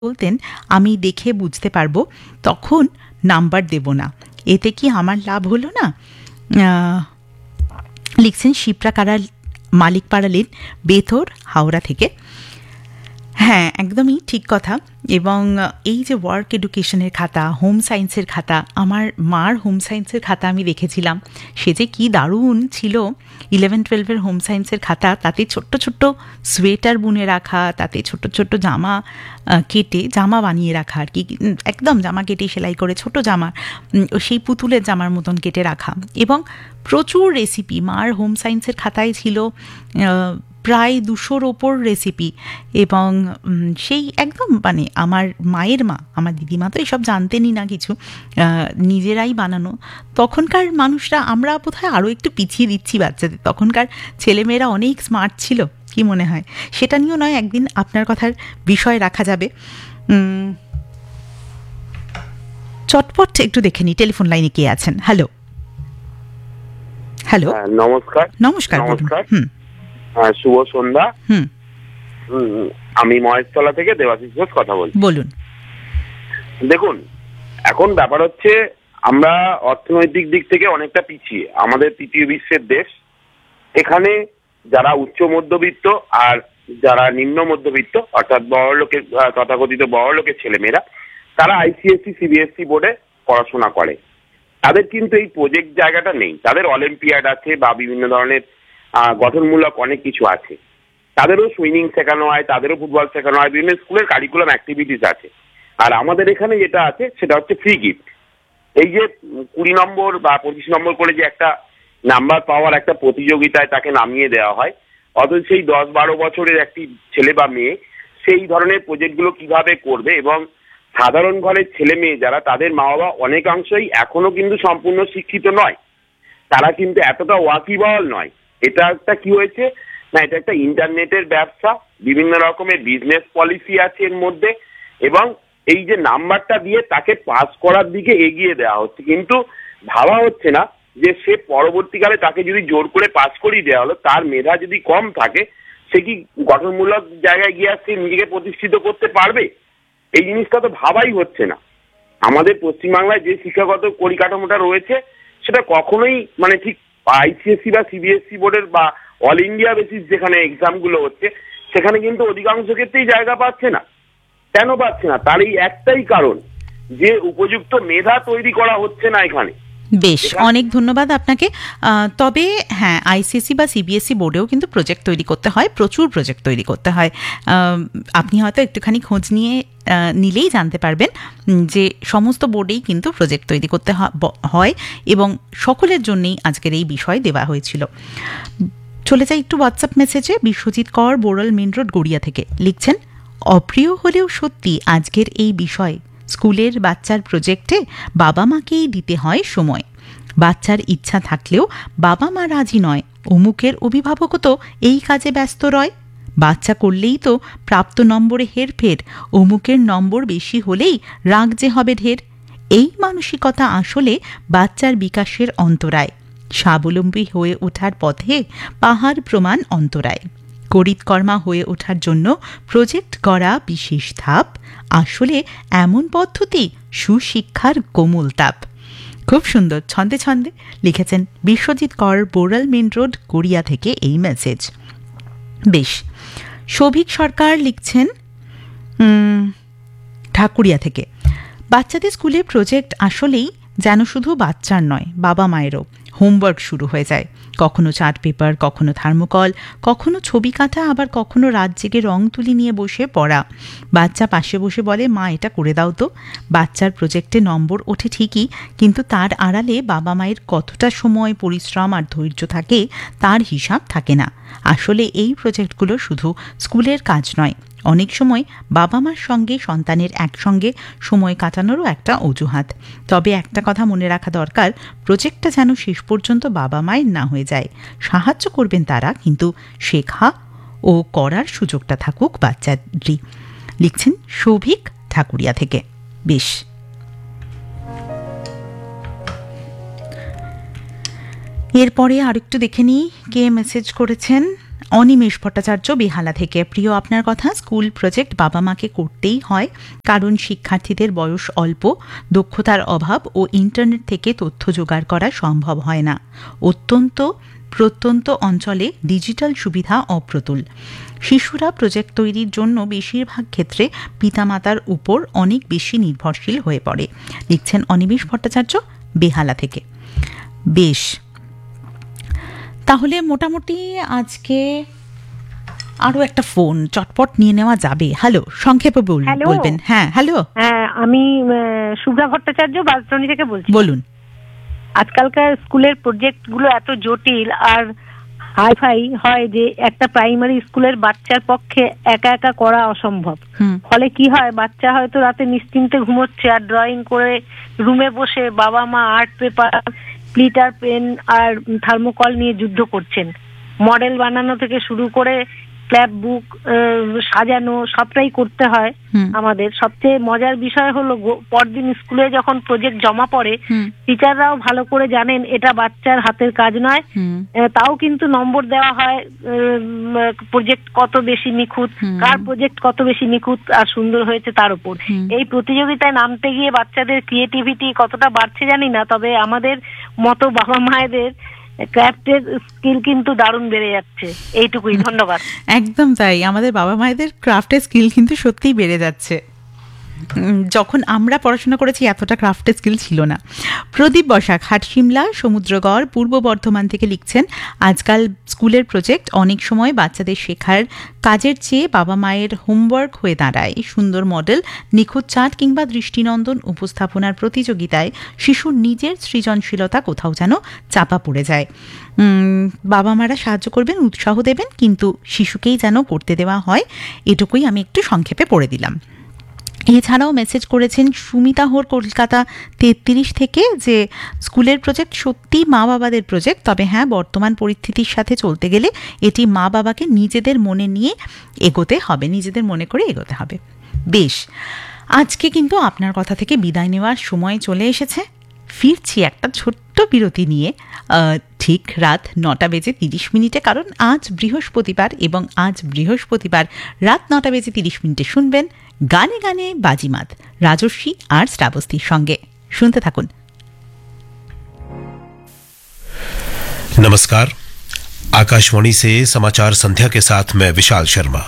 বলতেন আমি দেখে বুঝতে পারবো, তখন নাম্বার দেব না। এতে কি আমার লাভ হলো না? লিখছেন শিপ্রা কারাল মালিক পাড়ালেন, বেথর, হাওড়া থেকে। হ্যাঁ, একদমই ঠিক কথা। এবং এই যে ওয়ার্ক এডুকেশনের খাতা, হোম সায়েন্সের খাতা, আমার মার হোম সায়েন্সের খাতা আমি দেখেছিলাম, সে যে কী দারুণ ছিল। 11-12 হোম সায়েন্সের খাতা, তাতে ছোট্ট ছোট্ট সোয়েটার বুনে রাখা, তাতে ছোট্ট ছোট্ট জামা কেটে জামা বানিয়ে রাখা আর কি, একদম জামা কেটে সেলাই করে ছোট জামা, সেই পুতুলের জামার মতন কেটে রাখা। এবং প্রচুর রেসিপি মার হোম সায়েন্সের খাতায় ছিল, প্রায় 200-র ওপর রেসিপি। এবং সেই একদম মানে আমার মায়ের মা, আমার দিদিমা তো এসব জানতেনই না কিছু, নিজেরাই বানানো। তখনকার মানুষরা, আমরা বোধহয় আরও একটু পিছিয়ে দিচ্ছি বাচ্চাদের, তখনকার ছেলেমেয়েরা অনেক স্মার্ট ছিল, কি মনে হয়? সেটা নিয়েও নয় একদিন আপনার কথার বিষয় রাখা যাবে। চটপট একটু দেখে নিই টেলিফোন লাইনে কে আছেন। হ্যালো হ্যালো, নমস্কার। নমস্কার। নমস্কার, শুভ সন্ধ্যা। আমি মহেশতলা থেকে দেবাশিস ঘোষ কথা বলছি। বলুন। দেখুন, এখন ব্যাপার হচ্ছে আমরা অর্থনৈতিক দিক থেকে অনেকটা পিছিয়ে, আমাদের তৃতীয় বিশ্বের দেশ। এখানে যারা উচ্চ মধ্যবিত্ত আর যারা নিম্ন মধ্যবিত্ত, অর্থাৎ বড়লোকের, তথাকথিত বড়লোকের ছেলেমেয়েরা, তারা আইসিএসসি সিবিএসসি বোর্ডে পড়াশোনা করে। তাদের কিন্তু এই প্রজেক্ট জায়গাটা নেই। তাদের অলিম্পিয়াড আছে বা বিভিন্ন ধরনের গঠনমূলক অনেক কিছু আছে। তাদেরও সুইমিং শেখানো হয়, তাদেরও ফুটবল শেখানো হয়, বিভিন্ন স্কুলের কারিকুলাম অ্যাক্টিভিটিস আছে। আর আমাদের এখানে যেটা আছে সেটা হচ্ছে ফ্রি গিফট। এই যে 20 নম্বর বা 25 নম্বর করে যে একটা নাম্বার পাওয়ার একটা প্রতিযোগিতায় তাকে নামিয়ে দেওয়া হয়, অথচ সেই 10-12 বছরের একটি ছেলে বা মেয়ে সেই ধরনের প্রজেক্টগুলো কিভাবে করবে। এবং সাধারণ ঘরের ছেলে মেয়ে যারা, তাদের মা বাবা অনেকাংশই এখনো কিন্তু সম্পূর্ণ শিক্ষিত নয়, তারা কিন্তু এতটা ওয়াকিবহাল নয়। এটা একটা কি হয়েছে না, এটা একটা ইন্টারনেটের ব্যবসা, বিভিন্ন রকমের বিজনেস পলিসি আছে এর মধ্যে। এবং এই যে নাম্বারটা দিয়ে তাকে পাস করার দিকে এগিয়ে দেওয়া হচ্ছে, কিন্তু ভাবা হচ্ছে না যে সে পরবর্তীকালে তাকে যদি জোর করে পাস করিয়ে দেওয়া হলো, তার মেধা যদি কম থাকে, সে কি গঠনমূলক জায়গায় গিয়ে সে নিজেকে প্রতিষ্ঠিত করতে পারবে? এই জিনিসটা তো ভাবাই হচ্ছে না। আমাদের পশ্চিমবাংলায় যে শিক্ষাগত পরিকাঠামোটা রয়েছে, সেটা কখনোই মানে ঠিক আইসিএসসি বা সিবিএসসি বোর্ডের বা অল ইন্ডিয়া বেসিস যেখানে এক্সামগুলো হচ্ছে, সেখানে কিন্তু অধিকাংশ ক্ষেত্রেই জায়গা পাচ্ছে না। কেন পাচ্ছে না? তার এই একটাই কারণ, যে উপযুক্ত মেধা তৈরি করা হচ্ছে না এখানে। বেশ, অনেক ধন্যবাদ আপনাকে। তবে হ্যাঁ, আইসিএসসি বা সিবিএসসি বোর্ডেও কিন্তু প্রজেক্ট তৈরি করতে হয়, প্রচুর প্রজেক্ট তৈরি করতে হয়। আপনি হয়তো একটুখানি খোঁজ নিয়ে নিলেই জানতে পারবেন যে সমস্ত বোর্ডেই কিন্তু প্রজেক্ট তৈরি করতে হয়, এবং সকলের জন্যেই আজকের এই বিষয় দেওয়া হয়েছিল। চলে যাই একটু হোয়াটসঅ্যাপ মেসেজে। বিশ্বজিৎ কর, বোরাল মেন রোড, গড়িয়া থেকে লিখছেন, অপ্রিয় হলেও সত্যি আজকের এই বিষয়। স্কুলের বাচ্চার প্রজেক্টে বাবা মাকেই দিতে হয় সময়। বাচ্চার ইচ্ছা থাকলেও বাবা মা রাজি নয়। অমুকের অভিভাবকও তো এই কাজে ব্যস্ত রয়। বাচ্চা করলেই তো প্রাপ্ত নম্বরে হেরফের, অমুকের নম্বর বেশি হলেই রাগ যে হবে ঢের। এই মানসিকতা আসলে বাচ্চার বিকাশের অন্তরায়। স্বাবলম্বী হয়ে ওঠার পথে পাহাড় প্রমাণ অন্তরায়। করিতকর্মা হয়ে ওঠার জন্য প্রজেক্ট করা বিশেষ ধাপ, আসলে এমন পদ্ধতি সুশিক্ষার কোমল তাপ। খুব সুন্দর ছন্দে ছন্দে লিখেছেন বিশ্বজিৎ কর, বোরাল মেন রোড, গড়িয়া থেকে এই মেসেজ। বেশ, শোভিক সরকার লিখছেন ঠাকুরিয়া থেকে, বাচ্চাদের স্কুলে প্রজেক্ট আসলেই যেন শুধু বাচ্চার নয়, বাবা মায়েরও হোমওয়ার্ক শুরু হয়ে যায়। কখনো চার্ট পেপার, কখনো থার্মোকল, কখনো ছবি কাটা, আবার কখনো রাত জেগে রং তুলি নিয়ে বসে পড়া। বাচ্চা পাশে বসে বলে, মা এটা করে দাও তো। বাচ্চার প্রজেক্টে নম্বর ওঠে ঠিকই, কিন্তু তার আড়ালে বাবা মায়ের কতটা সময়, পরিশ্রম আর ধৈর্য থাকে তার হিসাব থাকে না। আসলে এই প্রজেক্টগুলো শুধু স্কুলের কাজ নয়, অনেক সময় বাবা মার সঙ্গে সন্তানের একসঙ্গে সময় কাটানোরও একটা অজুহাত। তবে একটা কথা মনে রাখা দরকার, প্রজেক্টটা যেন শেষ পর্যন্ত বাবা মায়ের না হয়ে যায়। সাহায্য করবেন তারা, কিন্তু শেখা ও করার সুযোগটা থাকুক বাচ্চারই। লিখছেন শোভিক ঠাকুরিয়া থেকে। বেশ, এরপরে আরেকটু দেখে নিই কে মেসেজ করেছেন। অনিমেষ ভট্টাচার্য বেহালা থেকে, প্রিয় আপনার কথা, স্কুল প্রজেক্ট বাবা মাকে করতেই হয়, কারণ শিক্ষার্থীদের বয়স অল্প, দক্ষতার অভাব ও ইন্টারনেট থেকে তথ্য জোগাড় করা সম্ভব হয় না। প্রত্যন্ত অঞ্চলে ডিজিটাল সুবিধা অপ্রতুল। শিশুরা প্রজেক্ট তৈরির জন্য বেশিরভাগ ক্ষেত্রে পিতামাতার উপর অনেক বেশি নির্ভরশীল হয়ে পড়ে, লিখছেন অনিমেষ ভট্টাচার্য বেহালা থেকে। বেশ, তাহলে মোটামুটি আজকে আরো একটা ফোন চটপট নিয়ে নেওয়া যাবে। হ্যালো, সংক্ষেপে বলবেন। হ্যাঁ, হ্যালো। হ্যাঁ, আমি শুভ্রা ভট্টাচার্য বাসটনি থেকে বলছি। বলুন। আজকালকার স্কুলের প্রজেক্ট গুলো এত জটিল আর হাইফাই হয় যে একটা প্রাইমারি স্কুলের বাচ্চার পক্ষে একা একা করা অসম্ভব। ফলে কি হয়, বাচ্চা হয়তো রাতে নিশ্চিন্তে ঘুমোচ্ছে আর ড্রয়িং করে রুমে বসে বাবা মা আর্ট পেপার, গ্লিটার পেন আর থার্মোকল নিয়ে যুদ্ধ করছেন। মডেল বানানো থেকে শুরু করে স্ল্যাব বুক সাজানো সবটাই করতে হয় আমাদের। সবচেয়ে মজার বিষয় হলো পরদিন স্কুলে যখন প্রজেক্ট জমা পড়ে, টিচাররাও ভালো করে জানেন এটা বাচ্চার হাতের কাজ নয়, তাও কিন্তু নম্বর দেওয়া হয় প্রজেক্ট কত বেশি নিখুঁত, কার প্রজেক্ট কত বেশি নিখুঁত আর সুন্দর হয়েছে তার উপর। এই প্রতিযোগিতায় নামতে গিয়ে বাচ্চাদের ক্রিয়েটিভিটি কতটা বাড়ছে জানি না, তবে আমাদের মতো বাবা মায়েদের ক্রাফটের স্কিল কিন্তু দারুণ বেড়ে যাচ্ছে। এইটুকুই, ধন্যবাদ। একদম তাই, আমাদের বাবা মায়েদের ক্রাফটের স্কিল কিন্তু সত্যিই বেড়ে যাচ্ছে। যখন আমরা পড়াশোনা করেছি এতটা ক্রাফটের স্কিল ছিল না। প্রদীপ বসাক হাটশিমলা সমুদ্রগড় পূর্ব বর্ধমান থেকে লিখছেন, আজকাল স্কুলের প্রজেক্ট অনেক সময় বাচ্চাদের শেখার কাজের চেয়ে বাবা মায়ের হোমওয়ার্ক হয়ে দাঁড়ায়। সুন্দর মডেল, নিখুঁত চার্ট কিংবা দৃষ্টিনন্দন উপস্থাপনার প্রতিযোগিতায় শিশুর নিজের সৃজনশীলতা কোথাও যেন চাপা পড়ে যায়। বাবা মারা সাহায্য করবেন, উৎসাহ দেবেন, কিন্তু শিশুকেই যেন করতে দেওয়া হয়। এটুকুই আমি একটু সংক্ষেপে পড়ে দিলাম। এছাড়াও মেসেজ করেছেন সুমিতা হোর কলকাতা 33 থেকে, যে স্কুলের প্রজেক্ট সত্যি মা বাবাদের প্রজেক্ট, তবে হ্যাঁ, বর্তমান পরিস্থিতির সাথে চলতে গেলে এটি মা বাবাকে নিজেদের মনে নিয়ে এগোতে হবে, নিজেদের মনে করে এগোতে হবে। বেশ, আজকে কিন্তু আপনার কথা থেকে বিদায় নেওয়ার সময় চলে এসেছে। ফিরছি একটা ছোট্ট বিরতি নিয়ে, ঠিক রাত 9:30, কারণ আজ বৃহস্পতিবার, এবং আজ বৃহস্পতিবার রাত 9:30 শুনবেন গানে গানে বাজিমাত রাজস্বী আর শ্রাবস্তীর সঙ্গে। শুনতে থাকুন। नमस्कार, आकाशवाणी से समाचार संध्या के साथ मैं विशाल शर्मा।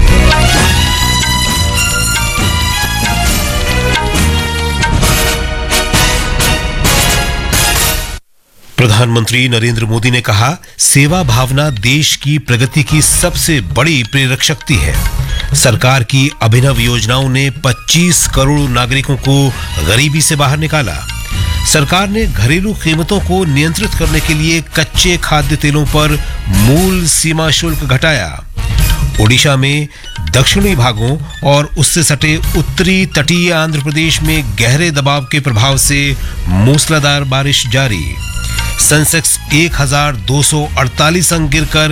प्रधानमंत्री नरेंद्र मोदी ने कहा, सेवा भावना देश की प्रगति की सबसे बड़ी प्रेरक शक्ति है। सरकार की अभिनव योजनाओं ने 25 करोड़ नागरिकों को गरीबी से बाहर निकाला। सरकार ने घरेलू कीमतों को नियंत्रित करने के लिए कच्चे खाद्य तेलों पर मूल सीमा शुल्क घटाया। ओडिशा में दक्षिणी भागों और उससे सटे उत्तरी तटीय आंध्र प्रदेश में गहरे दबाव के प्रभाव से मूसलाधार बारिश जारी। सेंसेक्स 1248 अंक गिरकर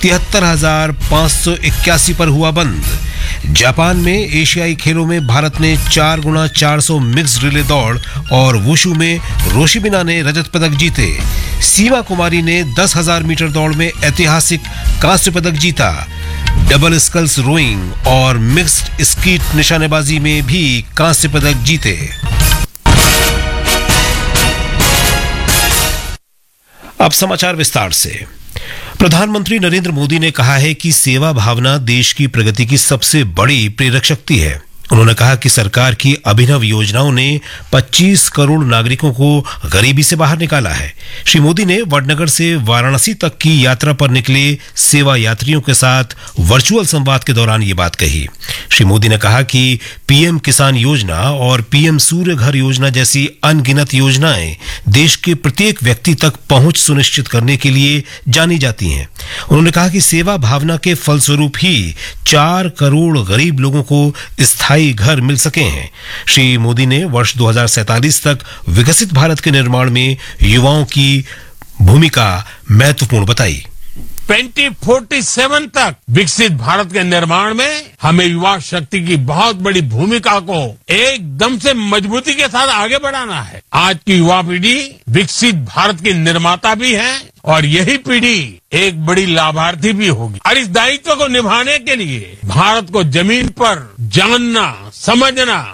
73,581 पर हुआ बंद। जापान में एशियाई खेलों में भारत ने 4x400 मिक्स्ड रिले दौड़ और वुशु में रोशिबिना ने रजत पदक जीते। सीमा कुमारी ने 10,000 मीटर दौड़ में ऐतिहासिक कांस्य पदक जीता। डबल स्कल्स रोइंग और मिक्स्ड स्कीट निशानेबाजी में भी कांस्य पदक जीते। अब समाचार विस्तार से। प्रधानमंत्री नरेंद्र मोदी ने कहा है कि सेवा भावना देश की प्रगति की सबसे बड़ी प्रेरक शक्ति है। उन्होंने कहा कि सरकार की अभिनव योजनाओं ने 25 करोड़ नागरिकों को गरीबी से बाहर निकाला है। श्री मोदी ने वडनगर से वाराणसी तक की यात्रा पर निकले सेवा यात्रियों के साथ वर्चुअल संवाद के दौरान ये बात कही। श्री मोदी ने कहा कि पीएम किसान योजना और पीएम सूर्य घर योजना जैसी अनगिनत योजनाएं देश के प्रत्येक व्यक्ति तक पहुंच सुनिश्चित करने के लिए जानी जाती हैं। उन्होंने कहा कि सेवा भावना के फलस्वरूप ही 4 करोड़ गरीब लोगों को स्थायी घर मिल सके हैं। श्री मोदी ने वर्ष 2047 तक विकसित भारत के निर्माण में युवाओं की भूमिका महत्वपूर्ण बताई। 2047 तक विकसित भारत के निर्माण में हमें युवा शक्ति की बहुत बड़ी भूमिका को एकदम से मजबूती के साथ आगे बढ़ाना है। आज की युवा पीढ़ी विकसित भारत की निर्माता भी है और यही पीढ़ी एक बड़ी लाभार्थी भी होगी। और इस दायित्व को निभाने के लिए भारत को जमीन पर जानना, समझना,